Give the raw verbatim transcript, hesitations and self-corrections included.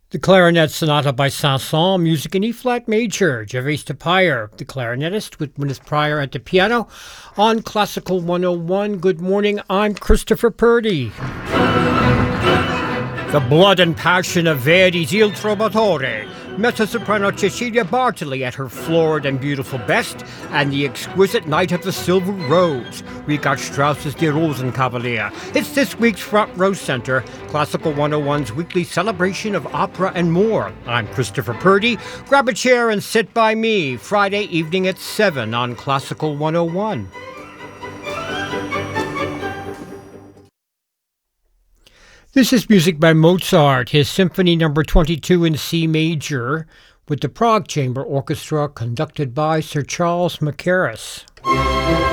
The Clarinet Sonata by Saint-Saëns, music in E-flat major. Gervais Tapire, the clarinetist, with Gwyneth Pryor at the piano. On Classical one oh one, good morning, I'm Christopher Purdy. The blood and passion of Verdi's Il Trovatore, mezzo-soprano Cecilia Bartoli at her florid and beautiful best, and the exquisite Knight of the Silver Rose, Richard Strauss's Die Rosenkavalier. It's this week's Front Row Center, Classical one oh one's weekly celebration of opera and more. I'm Christopher Purdy. Grab a chair and sit by me, Friday evening at seven on Classical one oh one. This is music by Mozart, his Symphony Number twenty-two in C major, with the Prague Chamber Orchestra conducted by Sir Charles Mackerras.